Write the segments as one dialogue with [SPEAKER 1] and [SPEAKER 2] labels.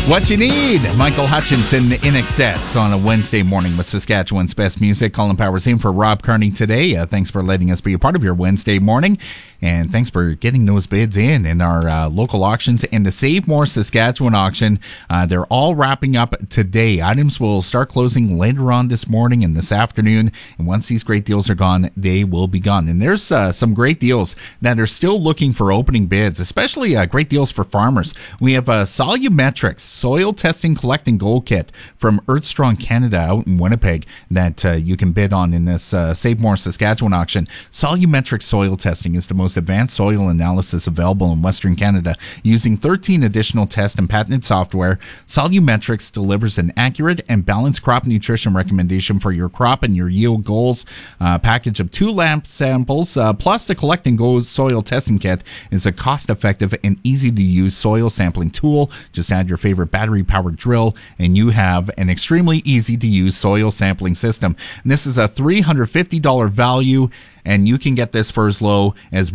[SPEAKER 1] What you need, Michael Hutchinson in excess on a Wednesday morning with Saskatchewan's best music. Colin Powers in for Rob Carney today. Thanks for letting us be a part of your Wednesday morning, and thanks for getting those bids in our local auctions and the Save More Saskatchewan auction. They're all wrapping up today. Items will start closing later on this morning and this afternoon, and once these great deals are gone, they will be gone. And there's some great deals that are still looking for opening bids, especially great deals for farmers. We have Solumetrics Soil Testing Collect and Gold Kit from Earthstrong Canada out in Winnipeg that you can bid on in this Save More Saskatchewan auction. Solumetrics Soil Testing is the most advanced soil analysis available in Western Canada. Using 13 additional test and patented software, Solumetrics delivers an accurate and balanced crop nutrition recommendation for your crop and your yield goals. Package of 2 lab samples plus the Collect and Go Soil Testing Kit is a cost-effective and easy-to-use soil sampling tool. Just add your favorite battery-powered drill, and you have an extremely easy-to-use soil sampling system. And this is a $350 value, and you can get this for as low as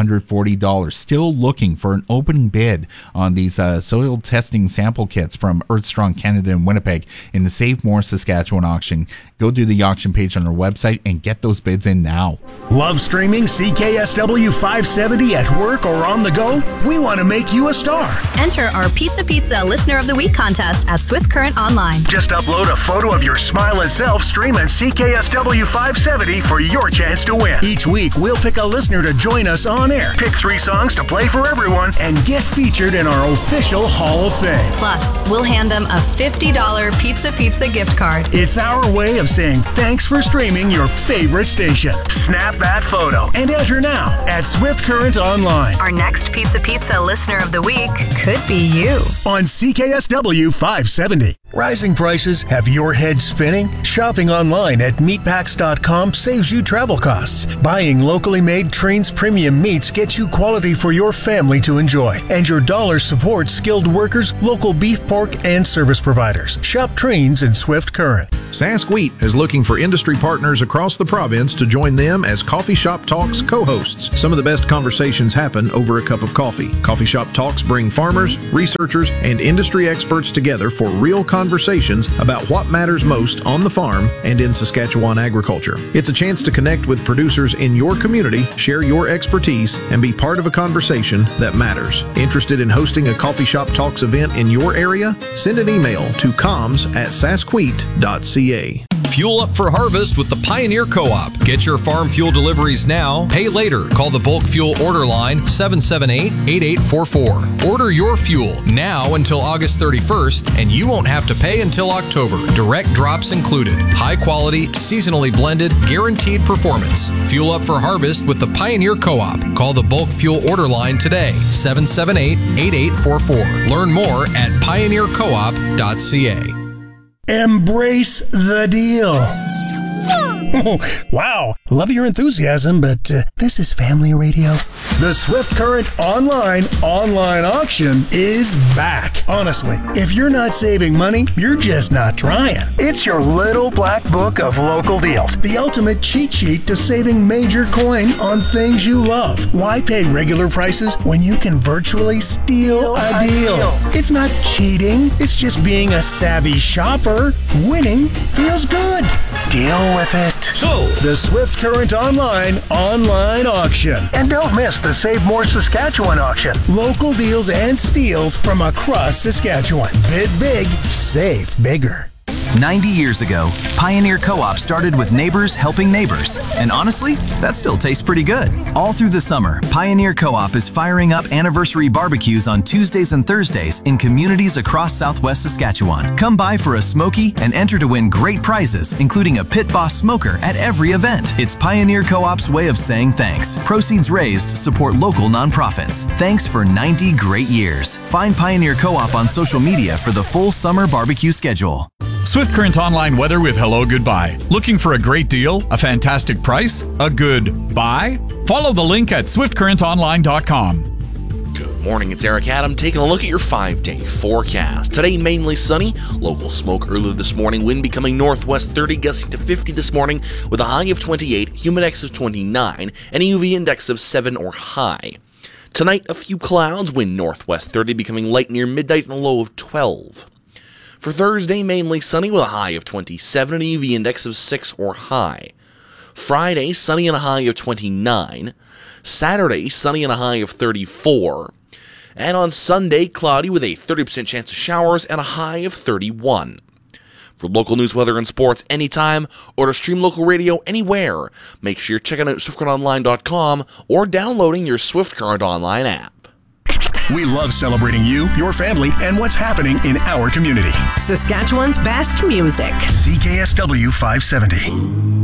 [SPEAKER 1] $140. Still looking for an opening bid on these soil testing sample kits from Earthstrong Canada and Winnipeg in the Save More Saskatchewan auction. Go to the auction page on our website and get those bids in now.
[SPEAKER 2] Love streaming CKSW 570 at work or on the go? We want to make you a star.
[SPEAKER 3] Enter our Pizza Listener of the Week contest at Swift Current Online.
[SPEAKER 2] Just upload a photo of your smiling self streaming CKSW 570 for your chance to win. Each week, we'll pick a listener to join us on air, pick 3 songs to play for everyone, and get featured in our official Hall of Fame.
[SPEAKER 3] Plus, we'll hand them a $50 Pizza gift card.
[SPEAKER 2] It's our way of saying thanks for streaming your favorite station. Snap that photo and enter now at Swift Current Online.
[SPEAKER 3] Our next Pizza Listener of the Week could be you.
[SPEAKER 2] On CKSW 570. Rising prices have your head spinning? Shopping online at meatpacks.com saves you travel costs. Buying locally made Treen's premium meats gets you quality for your family to enjoy. And your dollar supports skilled workers, local beef, pork, and service providers. Shop Treen's in Swift Current.
[SPEAKER 4] Sask Wheat is looking for industry partners across the province to join them as Coffee Shop Talks co-hosts. Some of the best conversations happen over a cup of coffee. Coffee Shop Talks bring farmers, researchers, and industry experts together for real conversations about what matters most on the farm and in Saskatchewan agriculture. It's a chance to connect with producers in your community, share your expertise, and be part of a conversation that matters. Interested in hosting a Coffee Shop Talks event in your area? Send an email to comms@saskwheat.ca.
[SPEAKER 5] Fuel up for harvest with the Pioneer Co-op. Get your farm fuel deliveries now. Pay later. Call the bulk fuel order line 778-8844. Order your fuel now until August 31st, and you won't have to pay until October. Direct drops included. High quality, seasonally blended, guaranteed performance. Fuel up for harvest with the Pioneer Co-op. Call the bulk fuel order line today, 778-8844. Learn more at pioneercoop.ca.
[SPEAKER 2] Embrace the deal. Oh, wow. Love your enthusiasm, but this is family radio. The Swift Current online auction is back. Honestly, if you're not saving money, you're just not trying. It's your little black book of local deals. The ultimate cheat sheet to saving major coin on things you love. Why pay regular prices when you can virtually steal a deal? It's not cheating. It's just being a savvy shopper. Winning feels good. Deal with it. So, the Swift Current online auction. And don't miss the Save More Saskatchewan auction. Local deals and steals from across Saskatchewan. Bid big, save bigger.
[SPEAKER 6] 90 years ago, Pioneer Co-op started with neighbors helping neighbors. And honestly, that still tastes pretty good. All through the summer, Pioneer Co-op is firing up anniversary barbecues on Tuesdays and Thursdays in communities across Southwest Saskatchewan. Come by for a smoky and enter to win great prizes, including a Pit Boss smoker at every event. It's Pioneer Co-op's way of saying thanks. Proceeds raised support local nonprofits. Thanks for 90 great years. Find Pioneer Co-op on social media for the full summer barbecue schedule.
[SPEAKER 7] Swift Current Online weather with Hello Goodbye. Looking for a great deal, a fantastic price, a good buy? Follow the link at swiftcurrentonline.com.
[SPEAKER 8] Good morning, it's Eric Adam taking a look at your 5-day forecast. Today, mainly sunny, local smoke early this morning, wind becoming northwest 30, gusting to 50 this morning with a high of 28, humidex of 29, and a UV index of 7 or high. Tonight, a few clouds, wind northwest 30, becoming light near midnight and a low of 12. For Thursday, mainly sunny with a high of 27 and a UV index of 6 or high. Friday, sunny and a high of 29. Saturday, sunny and a high of 34. And on Sunday, cloudy with a 30% chance of showers and a high of 31. For local news, weather, and sports anytime, or to stream local radio anywhere, make sure you're checking out SwiftCurrentOnline.com or downloading your Swift Current Online app.
[SPEAKER 2] We love celebrating you, your family, and what's happening in our community.
[SPEAKER 9] Saskatchewan's best music.
[SPEAKER 2] CKSW 570.